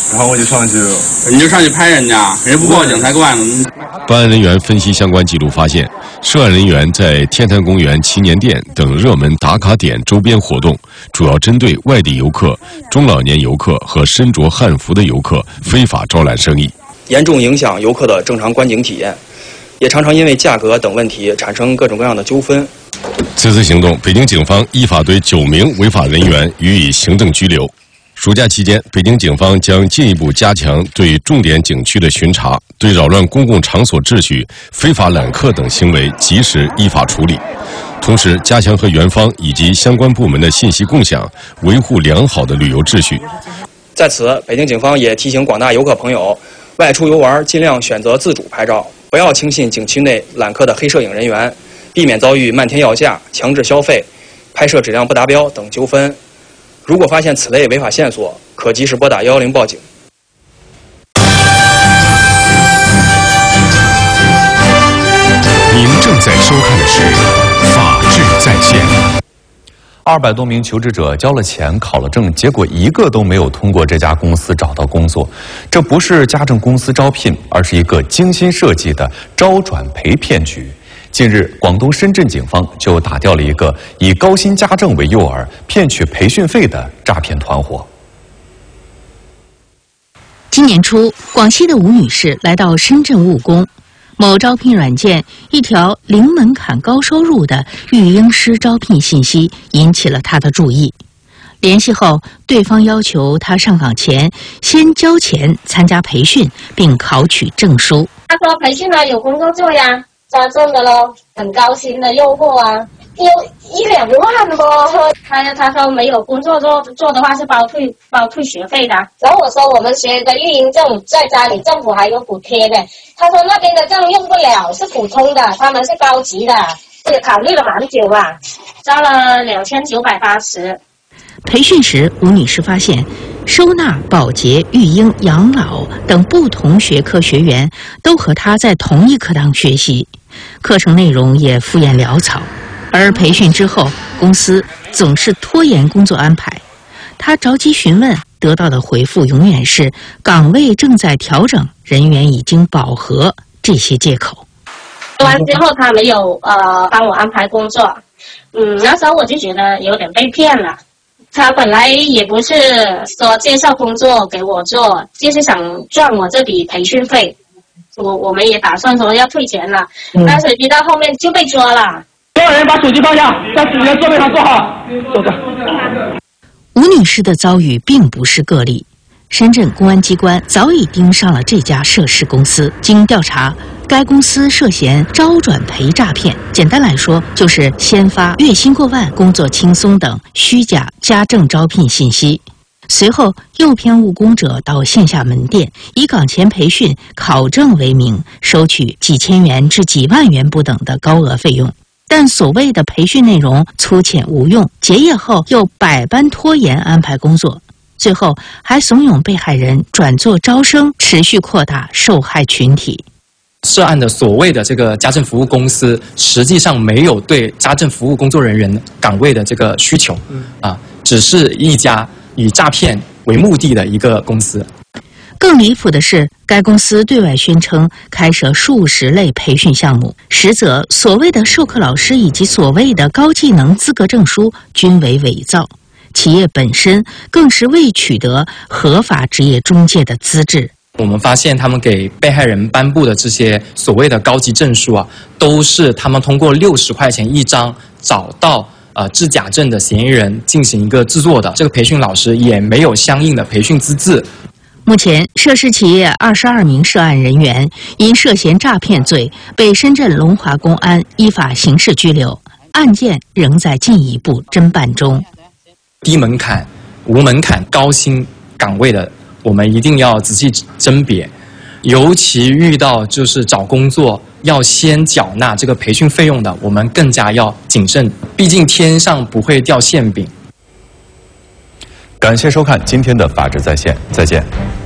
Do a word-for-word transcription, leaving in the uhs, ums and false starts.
然后我就上去， 你就上去拍人家，人家不报警才怪呢。 办案人员分析相关记录发现，涉案人员在天坛公园、祈年殿等热门打卡点周边活动，主要针对外地游客、中老年游客和身着汉服的游客非法招揽生意， 严重影响游客的正常观景体验，也常常因为价格等问题产生各种各样的纠纷。 此次行动，北京警方依法对九名违法人员予以行政拘留。暑假期间，北京警方将进一步加强对重点景区的巡查，对扰乱公共场所秩序、非法揽客等行为及时依法处理。同时，加强和园方以及相关部门的信息共享，维护良好的旅游秩序。 在此，北京警方也提醒广大游客朋友，外出游玩尽量选择自主拍照，不要轻信景区内揽客的黑摄影人员，避免遭遇漫天要价、强制消费、拍摄质量不达标等纠纷。如果发现此类违法线索，可及时拨打一一零报警。 您正在收看的是《法治在线》。 二百多名求职者交了钱、考了证，结果一个都没有通过这家公司找到工作。这不是家政公司招聘，而是一个精心设计的招转培骗局。近日，广东深圳警方就打掉了一个以高薪家政为诱饵，骗取培训费的诈骗团伙。 今年初，广西的吴女士来到深圳务工，某招聘软件一条零门槛高收入的育婴师招聘信息引起了她的注意。联系后，对方要求她上岗前先交钱参加培训，并考取证书。 他说培训了有工作做呀。家政的咯，很高薪的诱惑啊，有一两万不？他他说没有工作做做的话是包退包退学费的。然后我说我们学的育婴证在家里政府还有补贴的，他说那边的证用不了，是普通的，他们是高级的，也考虑了蛮久啊，交了两千九百八十。 培训时，吴女士发现，收纳、保洁、育婴、养老等不同学科学员都和她在同一课堂学习，课程内容也敷衍潦草。而培训之后，公司总是拖延工作安排。她着急询问，得到的回复永远是岗位正在调整，人员已经饱和这些借口。 说完之后，他没有呃帮我安排工作，嗯，那时候我就觉得有点被骗了。他本来也不是说介绍工作给我做，就是想赚我这笔培训费。我我们也打算说要退钱了，嗯、但谁知道后面就被抓了。 所有人把手机放下，在自己的座位上坐好，坐着。 吴女士的遭遇并不是个例，深圳公安机关早已盯上了这家涉事公司。经调查，该公司涉嫌招转培诈骗，简单来说就是先发月薪过万、工作轻松等虚假家政招聘信息，随后诱骗务工者到线下门店，以岗前培训、考证为名，收取几千元至几万元不等的高额费用。但所谓的培训内容粗浅无用，结业后又百般拖延安排工作，最后还怂恿被害人转做招生，持续扩大受害群体。 涉案的所谓的这个家政服务公司，实际上没有对家政服务工作人员岗位的这个需求，啊，只是一家以诈骗为目的的一个公司。 更离谱的是，该公司对外宣称开设数十类培训项目，实则所谓的授课老师以及所谓的高技能资格证书均为伪造，企业本身更是未取得合法职业中介的资质。 我们发现他们给被害人颁布的这些所谓的高级证书啊，都是他们通过六十块钱一张找到呃制假证的嫌疑人进行一个制作的。这个培训老师也没有相应的培训资质。 目前，涉事企业二十二名涉案人员因涉嫌诈骗罪被深圳龙华公安依法刑事拘留，案件仍在进一步侦办中。 低门槛、无门槛、高薪岗位的，我们一定要仔细甄别，尤其遇到就是找工作要先缴纳这个培训费用的，我们更加要谨慎，毕竟天上不会掉馅饼。 感谢收看今天的《法治在线》，再见。